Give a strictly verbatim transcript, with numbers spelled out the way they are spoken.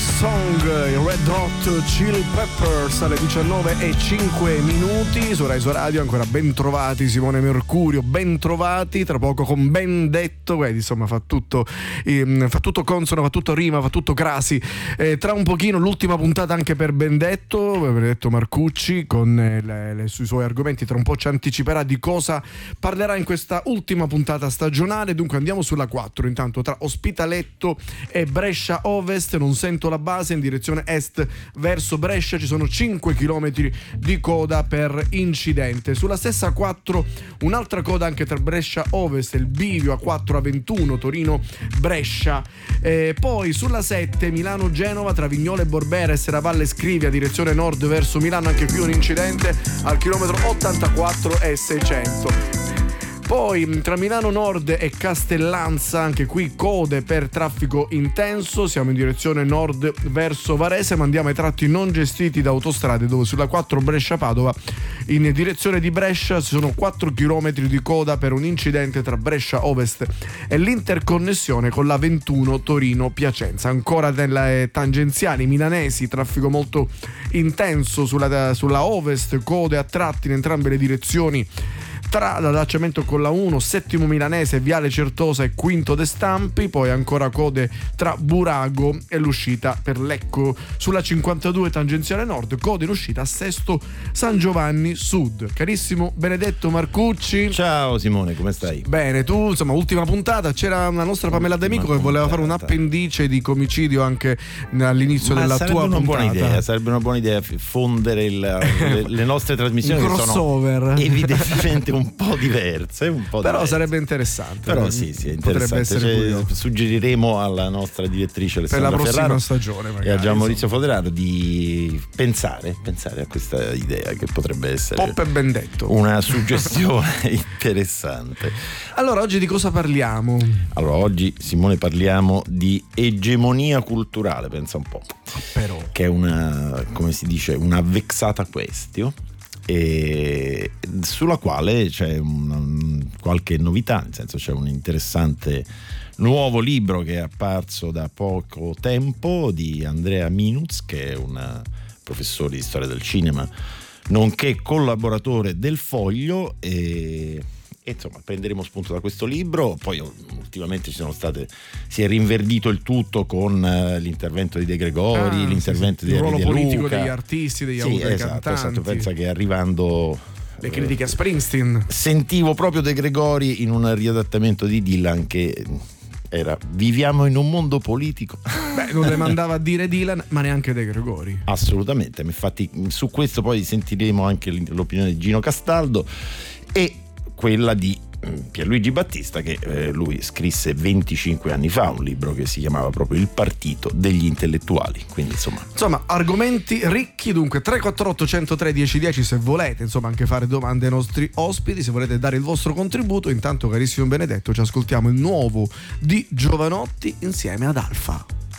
Song, i Red Hot Chili Peppers alle diciannove e cinque minuti su Rai Radio. Ancora ben trovati Simone Mercurio, ben trovati, tra poco con Benedetto, eh, insomma fa tutto eh, fa tutto consono, fa tutto rima, fa tutto crasi. Eh, tra un pochino l'ultima puntata anche per Benedetto, Benedetto Marcucci con eh, le, le, sui suoi argomenti. Tra un po' ci anticiperà di cosa parlerà in questa ultima puntata stagionale. Dunque andiamo sulla quattro, intanto tra Ospitaletto e Brescia Ovest, non sento la base, in direzione est verso Brescia ci sono cinque chilometri di coda per incidente. Sulla stessa quattro un'altra coda anche tra Brescia Ovest e il bivio a quattro A ventuno Torino Brescia. Eh, poi sulla sette Milano Genova tra Vignole e Borbera e Serravalle Scrivia direzione nord verso Milano, anche qui un incidente al chilometro ottantaquattro e seicento. Poi tra Milano Nord e Castellanza, anche qui code per traffico intenso, siamo in direzione nord verso Varese, ma andiamo ai tratti non gestiti da autostrade, dove sulla quattro Brescia-Padova in direzione di Brescia ci sono quattro chilometri di coda per un incidente tra Brescia Ovest e l'interconnessione con la ventuno Torino-Piacenza. Ancora nelle tangenziali milanesi, traffico molto intenso sulla, sulla Ovest, code a tratti in entrambe le direzioni tra l'allacciamento con la uno, Settimo Milanese, Viale Certosa e Quinto De Stampi. Poi ancora code tra Burago e l'uscita per Lecco. Sulla cinquantadue tangenziale nord, code in uscita a Sesto San Giovanni Sud. Carissimo Benedetto Marcucci. Ciao Simone, come stai? Bene, tu insomma ultima puntata, c'era una nostra Pamela D'Amico che voleva fare un appendice di comicidio anche all'inizio Ma della sarebbe tua una puntata. Buona idea, sarebbe una buona idea fondere il, le, le nostre trasmissioni il che crossover. Sono evidentemente un po' diverse, un po' però diverse. sarebbe interessante. Però sì, sì, è potrebbe essere cioè, curioso. Suggeriremo alla nostra direttrice Alessandra per la prossima Ferraro stagione magari, e a Gian Maurizio insomma. Foderaro di pensare, pensare a questa idea che potrebbe essere Pop e Benedetto, una suggestione interessante. Allora oggi di cosa parliamo? Allora oggi Simone parliamo di egemonia culturale, pensa un po'. Però Che è una, come si dice, una vexata questio, e sulla quale c'è un, qualche novità, nel senso c'è un interessante nuovo libro che è apparso da poco tempo di Andrea Minuz, che è un professore di storia del cinema nonché collaboratore del Foglio, e E insomma prenderemo spunto da questo libro. Poi ultimamente ci sono state, si è rinverdito il tutto con uh, l'intervento di De Gregori, ah, l'intervento sì, sì. di il ruolo Enrico De politico Luca, degli artisti, degli sì, autori, esatto, cantanti. esatto. Pensa che arrivando le critiche a Springsteen, sentivo proprio De Gregori in un riadattamento di Dylan che era viviamo in un mondo politico. Beh, non le mandava a dire Dylan, ma neanche De Gregori. Assolutamente, infatti su questo poi sentiremo anche l'opinione di Gino Castaldo e quella di Pierluigi Battista, che eh, lui scrisse venticinque anni fa un libro che si chiamava proprio Il partito degli intellettuali. Quindi insomma insomma argomenti ricchi. Dunque tre quattro otto uno zero tre uno zero uno zero se volete insomma anche fare domande ai nostri ospiti, se volete dare il vostro contributo. Intanto carissimo Benedetto, ci ascoltiamo il nuovo di Giovanotti insieme ad Alfa.